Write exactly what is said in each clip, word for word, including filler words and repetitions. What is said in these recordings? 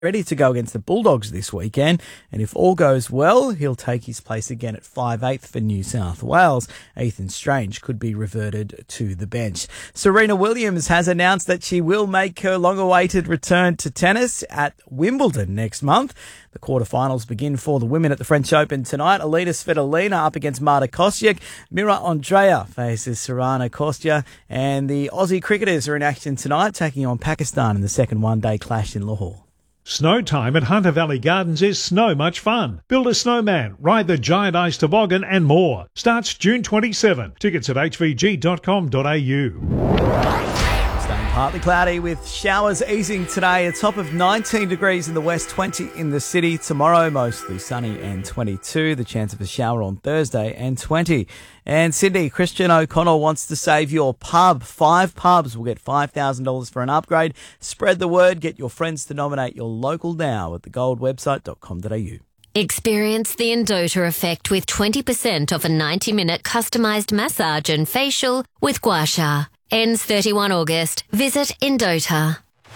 ready to go against the Bulldogs this weekend, and if all goes well, he'll take his place again at five eighth for New South Wales. Ethan Strange could be reverted to the bench. Serena Williams has announced that she will make her long-awaited return to tennis at Wimbledon next month. The quarterfinals begin for the women at the French Open tonight. Alina Svitolina up against Marta Kostyuk. Mira Andreeva faces Sorana Kostya. And the Aussie cricketers are in action tonight, taking on Pakistan in the second one-day clash in Lahore. Snow time at Hunter Valley Gardens is so much fun. Build a snowman, ride the giant ice toboggan and more. Starts June twenty-seventh. Tickets at h v g dot com dot a u. Staying partly cloudy with showers easing today. A top of nineteen degrees in the west, twenty in the city. Tomorrow, mostly sunny and twenty-two. The chance of a shower on Thursday and twenty. And Sydney, Christian O'Connell wants to save your pub. Five pubs will get five thousand dollars for an upgrade. Spread the word. Get your friends to nominate your local now at the gold website dot com dot a u. Experience the Endota effect with twenty percent off a ninety minute customised massage and facial with Gua Sha. Ends thirty-first August. Visit Endota.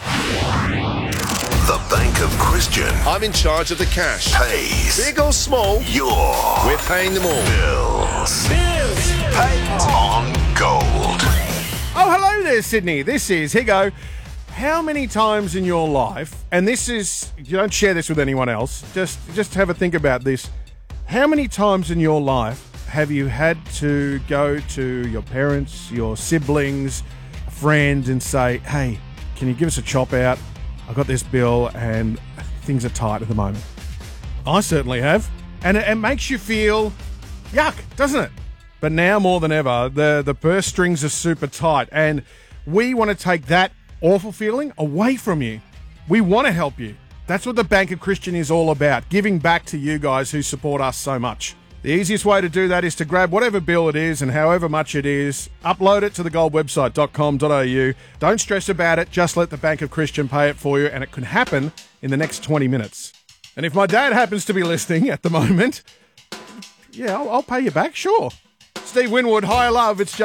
The Bank of Christian I'm in charge of the cash. pays Big or small, your we're paying them all. bills. Bills paid on gold. Oh, hello there, Sydney. This is, here you go. How many times in your life, and this is, you don't share this with anyone else, just, just have a think about this. How many times in your life have you had to go to your parents, your siblings, a friend and say, hey, can you give us a chop out? I've got this bill and things are tight at the moment. I certainly have. And it, it makes you feel yuck, doesn't it? But now more than ever, the, the purse strings are super tight. And we want to take that awful feeling away from you. We want to help you. That's what the Bank of Christian is all about, giving back to you guys who support us so much. The easiest way to do that is to grab whatever bill it is and however much it is, upload it to the gold website dot com dot a u. Don't stress about it, just let the Bank of Christian pay it for you, and it can happen in the next twenty minutes. And if my dad happens to be listening at the moment, yeah, I'll, I'll pay you back, sure. Steve Winwood, Higher Love, it's just